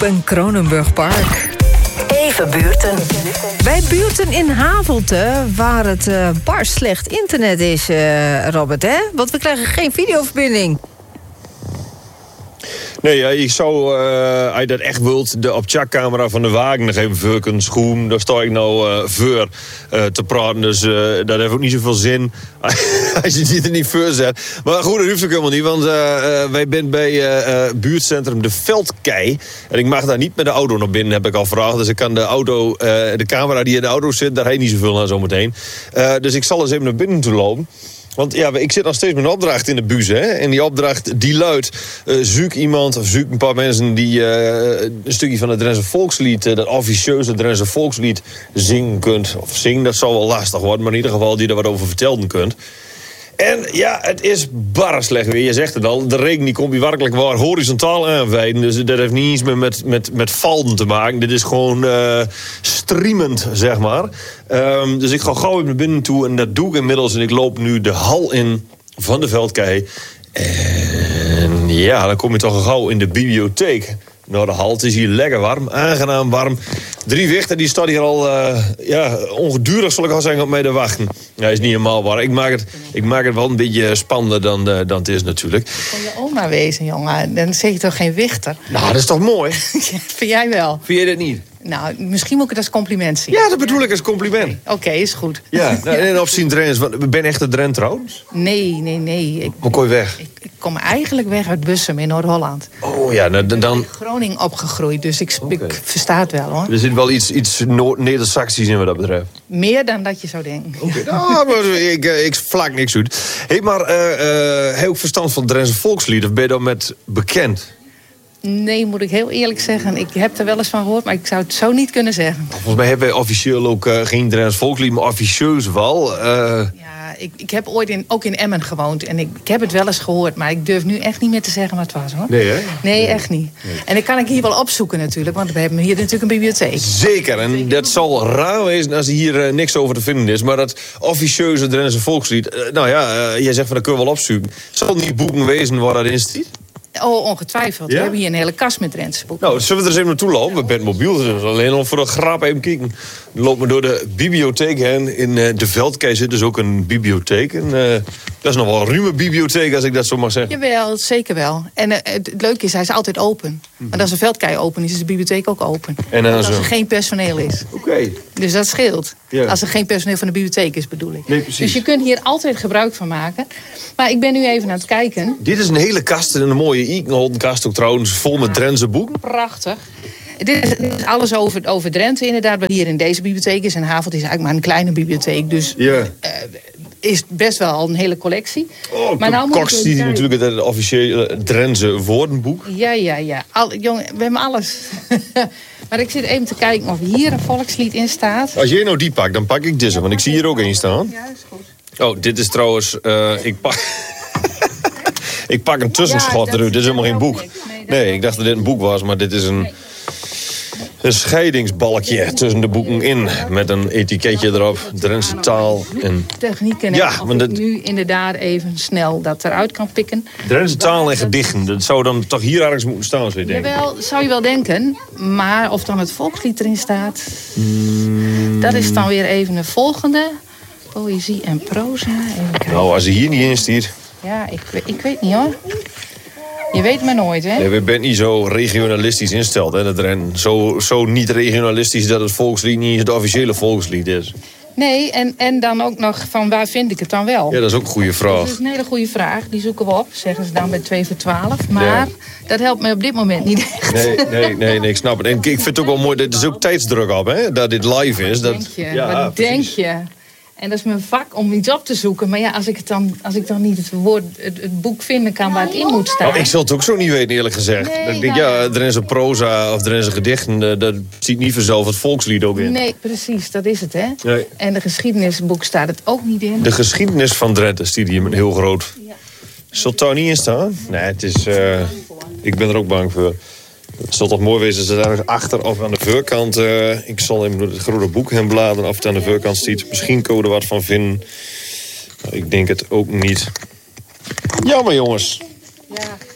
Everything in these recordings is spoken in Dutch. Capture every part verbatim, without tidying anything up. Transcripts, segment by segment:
een Kronenburgpark. Even buurten. Bij buurten in Havelte, waar het uh, bar slecht internet is, uh, Robert, hè? Want we krijgen geen videoverbinding. Nee, ja, ik zou, uh, als je dat echt wilt, de optjakcamera van de wagen nog even voor kunnen schoen. Daar sta ik nou uh, voor uh, te praten, dus uh, dat heeft ook niet zoveel zin als je het er niet voor zet. Maar goed, dat hoeft ook helemaal niet, want uh, uh, wij zijn bij uh, uh, buurtcentrum De Veldkei. En ik mag daar niet met de auto naar binnen, heb ik al gevraagd. Dus ik kan de auto, uh, de camera die in de auto zit, daar heb je niet zoveel aan zometeen. Uh, dus ik zal eens even naar binnen toe lopen. Want ja, ik zit nog steeds met een opdracht in de bus, hè. En die opdracht, die luidt... Uh, zoek iemand, of zoek een paar mensen die uh, een stukje van het Drentse volkslied... Uh, dat officieuze Drentse volkslied zingen kunt. Of zingen, dat zal wel lastig worden, maar in ieder geval die er wat over vertelden kunt. En ja, het is barre slecht weer. Je zegt het al, de regen die komt hier werkelijk waar horizontaal aanwijden. Dus dat heeft niet iets meer met, met, met valden te maken. Dit is gewoon uh, streamend, zeg maar. Um, dus ik ga gauw even naar binnen toe en dat doe ik inmiddels. En ik loop nu de hal in van de Veldkei. En ja, dan kom je toch gauw in de bibliotheek. Nou, de hal, het is hier lekker warm, aangenaam warm. Drie wichten, die staan hier al uh, ja, ongedurig, zal ik al zeggen, op mij te wachten. Ja, is niet helemaal waar. Ik maak het, ik maak het wel een beetje spannender dan, uh, dan het is natuurlijk. Kon je oma wezen, jongen? Dan zeg je toch geen wichter? Nou, dat is toch mooi? Vind jij wel? Vind je dat niet? Nou, misschien moet ik het als compliment zien. Ja, dat bedoel ik als compliment. Oké, okay, is goed. Ja, nou, en op zien Drents. Ben je echt een Drent trouwens? Nee, nee, nee. Ik, Hoe kom je weg? Ik, ik kom eigenlijk weg uit Bussum in Noord-Holland. Oh ja, nou, dan... Ik ben in Groningen opgegroeid, dus ik, okay. ik versta het wel, hoor. Er zit wel iets, iets Neder-Saxisch in wat dat betreft. Meer dan dat je zou denken. Oké, okay. Nou, maar ik, ik vlak niks uit. Hé, hey, maar uh, uh, heb je ook verstand van het Drentse volkslied? Of ben je dan met bekend? Nee, moet ik heel eerlijk zeggen. Ik heb er wel eens van gehoord, maar ik zou het zo niet kunnen zeggen. Volgens mij hebben wij officieel ook uh, geen Drents volkslied, maar officieus wel. Uh... Ja, ik, ik heb ooit in, ook in Emmen gewoond en ik, ik heb het wel eens gehoord, maar ik durf nu echt niet meer te zeggen wat het was, hoor. Nee, hè? Nee, nee. echt niet. Nee. En dat kan ik hier wel opzoeken natuurlijk, want we hebben hier natuurlijk een bibliotheek. Zeker, en Zeker. Dat zal raar wezen als hier uh, niks over te vinden is. Maar dat officieuze Drentse volkslied, uh, nou ja, uh, jij zegt van dat kun je wel opzoeken. Zal die boeken wezen waar dat in staat? Oh, ongetwijfeld. Ja? We hebben hier een hele kast met Drentse boeken. Nou, zullen we er eens even naartoe lopen? We zijn mobiel, dus alleen al voor de grap even kijken. Loop maar door de bibliotheek heen. In uh, de Veldkei zit dus ook een bibliotheek. En, uh, dat is nog wel een ruime bibliotheek, als ik dat zo mag zeggen. Jawel, zeker wel. En uh, het, het leuke is, hij is altijd open. Mm-hmm. Maar als de Veldkei open is, is de bibliotheek ook open. En uh, als er geen personeel is. Oké. Okay. Dus dat scheelt. Ja. Als er geen personeel van de bibliotheek is, bedoel ik. Nee, precies. Dus je kunt hier altijd gebruik van maken. Maar ik ben nu even aan het kijken. Dit is een hele kast, een mooie Ikenholdenkast ook trouwens, vol met Drentse boeken. Prachtig. Dit is, dit is alles over, over Drenthe inderdaad, wat hier in deze bibliotheek is. En Havelt is eigenlijk maar een kleine bibliotheek. Dus ja. uh, is best wel een hele collectie. Oh, maar nou Cox die natuurlijk het officiële Drentse woordenboek. Ja, ja, ja. Al, jongen, we hebben alles. Maar ik zit even te kijken of hier een volkslied in staat. Als jij nou die pakt, dan pak ik deze, want ik zie hier ook één staan. Ja, is goed. Oh, dit is trouwens... Uh, ik pak... ik pak een tussenschot ja, eruit. Dit is helemaal geen boek. Nee, nee, ik dacht dat dit een boek was, maar dit is een... Een scheidingsbalkje tussen de boeken in. Met een etiketje erop. Drentse taal. En... Technieken. Ja, of want ik nu inderdaad even snel dat eruit kan pikken. Drentse taal en gedichten. Dat zou dan toch hier ergens moeten staan, zou je denken? Jawel, zou je wel denken. Maar of dan het volkslied erin staat... Mm. Dat is dan weer even de volgende. Poëzie en proza. Nou, als er hier niet in staat... Ja, ik, ik weet niet, hoor. Je weet maar nooit, hè? Nee, we zijn niet zo regionalistisch ingesteld, hè? Dat zo, zo niet regionalistisch dat het volkslied niet het officiële volkslied is. Nee, en, en dan ook nog van waar vind ik het dan wel? Ja, dat is ook een goede vraag. Dat is een hele goede vraag. Die zoeken we op, zeggen ze dan bij twee voor twaalf. Maar ja. Dat helpt mij op dit moment niet echt. Nee, nee, nee, nee, ik snap het. En ik vind het ook wel mooi, er is ook tijdsdruk op, hè? Dat dit live is. Wat dat, denk je? Ja, Wat denk je? En dat is mijn vak om iets op te zoeken. Maar ja, als ik, het dan, als ik dan niet het, woord, het, het boek vinden kan waar het in moet staan. Oh, ik zal het ook zo niet weten, eerlijk gezegd. Nee, ik denk, nou, ja, er is een proza of er is een gedichten. Dat ziet niet vanzelf het volkslied ook in. Nee, precies, dat is het, hè. Nee. En de geschiedenisboek staat het ook niet in. De geschiedenis van Drenthe staat hier met heel groot. Ja. Zal het daar niet in staan? Nee, het is... Uh, ik ben er ook bang voor. Het zal toch mooi wezen, ze zijn achter of aan de voorkant. Uh, ik zal even het grote boek heen bladeren of het aan de voorkant ziet. Misschien kunnen we er wat van vinden. Maar ik denk het ook niet. Jammer, jongens. Ja.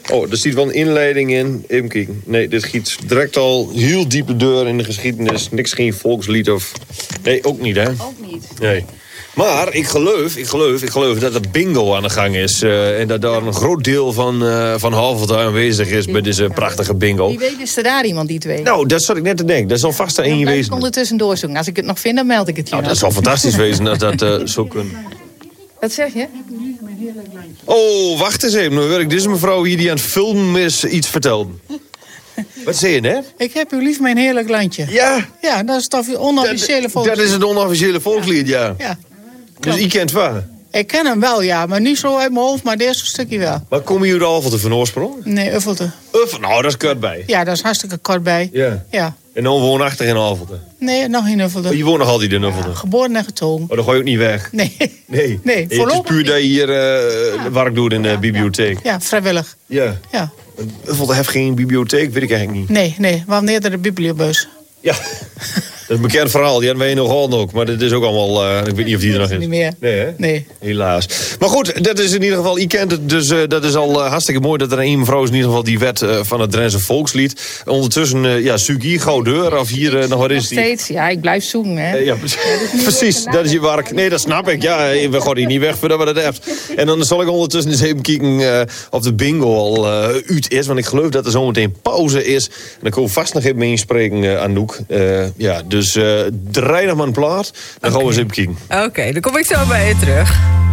Oh, er zit wel een inleiding in. Even kijken. Nee, dit giet direct al heel diepe deur in de geschiedenis. Niks geen volkslied of... Nee, ook niet, hè? Ook niet. Nee. Maar ik geloof, ik geloof, ik geloof dat er bingo aan de gang is. Uh, en dat daar een groot deel van, uh, van Havelte aanwezig is bij deze prachtige bingo. Wie weet is er daar iemand die het weet. Nou, dat zat ik net te denken. Dat zal vast er één Dan wezen. Ik ondertussen doorzoeken. Als ik het nog vind, dan meld ik het je. Nou, dat zal fantastisch wezen als dat uh, zo kunnen. Wat zeg je? Oh, wacht eens even. Nu wil ik deze mevrouw hier die aan het filmen is iets vertellen. Wat zei je net? Ik heb u lief mijn heerlijk landje. Ja. Ja, dat is toch uw onofficiële volkslied. Dat is het onofficiële volkslied, ja. Ja. Dus ik kent het wel. Ik ken hem wel, ja, maar niet zo uit mijn hoofd, maar het eerste stukje wel. Maar komen jullie er al van oorsprong? Nee, Uffelte. Uff, nou, dat is kort bij. Ja, dat is hartstikke kort bij. Ja. Ja. En dan woonachtig in Havelte. Nee, nog geen Uffelte. Je woont nog altijd in Havelte. Geboren en getogen. Oh, dan ga je ook niet weg. Nee. Nee. Nee, Het is voorlopig puur dat je hier uh, werk doet in de bibliotheek. Ja, vrijwillig. Ja. Ja. Havelte heeft geen bibliotheek, weet ik eigenlijk niet. Nee, nee, we hadden eerder de bibliobus. Ja. Dat is een bekend verhaal, die hebben wij nog ook. Maar dat is ook allemaal, uh, ik weet niet of die er nog is. Niet meer. Nee, hè? Nee. Helaas. Maar goed, dat is in ieder geval, je kent het, dus uh, dat is al uh, hartstikke mooi dat er een mevrouw is in ieder geval die wet uh, van het Drentse volkslied. Ondertussen, uh, ja, zoek hier gauw deur, of hier uh, nog wat is Nog die? steeds, ja, ik blijf zoeken, hè. Uh, ja, precies, dat is je werk. Nee, dat snap ik. Ja, we gaan hier niet weg voordat we dat hebben. En dan zal ik ondertussen eens even kijken uh, of de bingo al uh, uit is. Want ik geloof dat er zometeen pauze is. En dan kunnen we vast nog even mee inspreken, uh, Anouk. Uh, ja, dus uh, draai nog maar een plaat. Dan gaan we eens even kijken. Oké, okay, dan kom ik zo bij je terug.